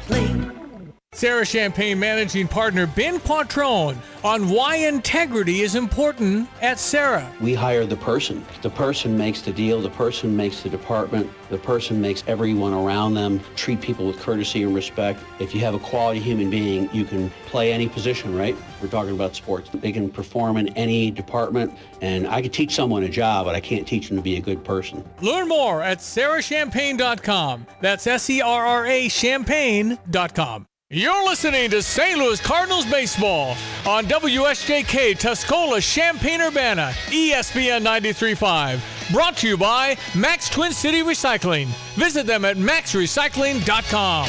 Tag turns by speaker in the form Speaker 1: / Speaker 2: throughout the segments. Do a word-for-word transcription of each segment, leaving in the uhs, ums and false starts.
Speaker 1: Recycling.
Speaker 2: Sarah Champagne Managing Partner Ben Quattrone on why integrity is important at Sarah.
Speaker 3: We hire the person. The person makes the deal. The person makes the department. The person makes everyone around them treat people with courtesy and respect. If you have a quality human being, you can play any position, right? We're talking about sports. They can perform in any department, and I could teach someone a job, but I can't teach them to be a good person.
Speaker 2: Learn more at sarah champagne dot com. That's S E R R A champagne dot com. You're listening to Saint Louis Cardinals baseball on W S J K Tuscola Champaign-Urbana, E S P N ninety-three point five. Brought to you by Max Twin City Recycling. Visit them at max recycling dot com.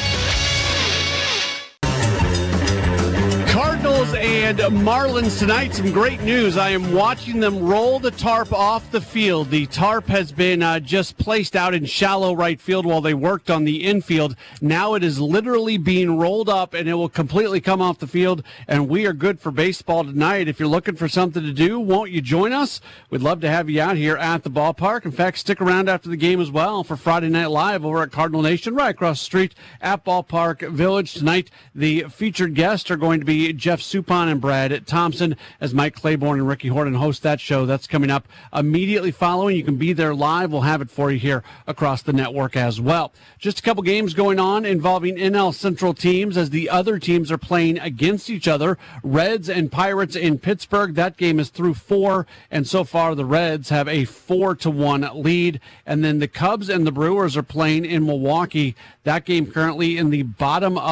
Speaker 4: Cardinals and Marlins tonight. Some great news. I am watching them roll the tarp off the field. The tarp has been uh, just placed out in shallow right field while they worked on the infield. Now it is literally being rolled up, and it will completely come off the field, and we are good for baseball tonight. If you're looking for something to do, won't you join us? We'd love to have you out here at the ballpark. In fact, stick around after the game as well for Friday Night Live over at Cardinal Nation right across the street at Ballpark Village. Tonight, the featured guests are going to be Jeff Suppan and Brad Thompson as Mike Claiborne and Ricky Horton host that show. That's coming up immediately following. You can be there live. We'll have it for you here across the network as well. Just a couple games going on involving N L Central teams as the other teams are playing against each other. Reds and Pirates in Pittsburgh. That game is through four, and so far the Reds have a four to one lead. And then the Cubs and the Brewers are playing in Milwaukee. That game currently in the bottom of